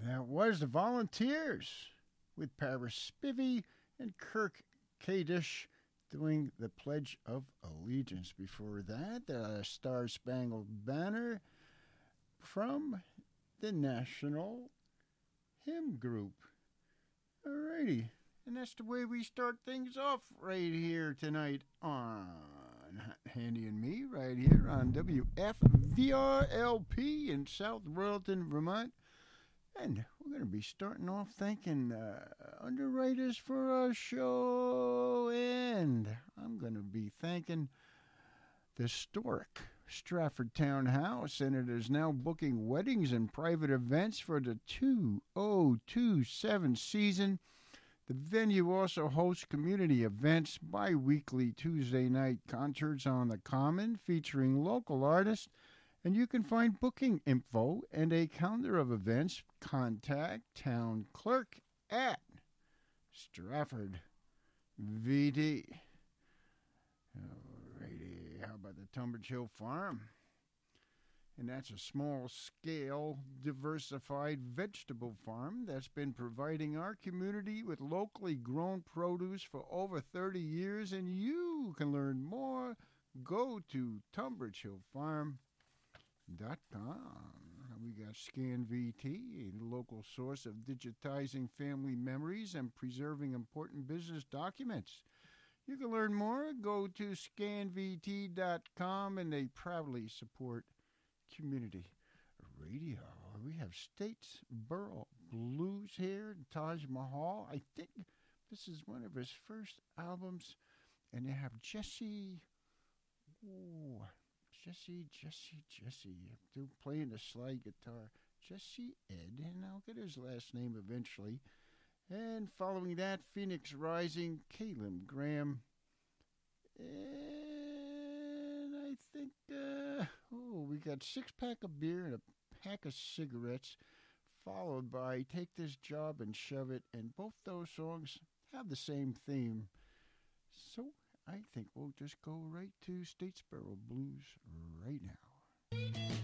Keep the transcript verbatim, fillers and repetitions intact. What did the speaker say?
That was the Volunteers with Paris Spivey and Kirk Kadish doing the Pledge of Allegiance. Before that, the Star Spangled Banner from the National Hymn Group. Alrighty, and that's the way we start things off right here tonight on Handy and Me, right here on W F V R L P in South Royalton, Vermont. And we're going to be starting off thanking uh, underwriters for our show. And I'm going to be thanking the historic Stratford Town House. And it is now booking weddings and private events for the two thousand twenty-seven season. The venue also hosts community events, bi-weekly Tuesday night concerts on the Common featuring local artists. And you can find booking info and a calendar of events. Contact Town Clerk at Stratford V D. Alrighty, how about the Tunbridge Hill Farm? And that's a small-scale, diversified vegetable farm that's been providing our community with locally grown produce for over thirty years. And you can learn more. Go to Tunbridge Hill Farm. Dot com. We got ScanVT, a local source of digitizing family memories and preserving important business documents. You can learn more. Go to scan v t dot com, and they proudly support community radio. We have Statesboro Blues here, Taj Mahal. I think this is one of his first albums, and they have Jesse. Ooh, Jesse, Jesse, Jesse, still playing the slide guitar. Jesse Ed, and I'll get his last name eventually. And following that, Phoenix Rising, Caleb Graham. And I think, uh, oh, we got six pack of beer and a pack of cigarettes, followed by Take This Job and Shove It. And both those songs have the same theme. So I think we'll just go right to Statesboro Blues right now.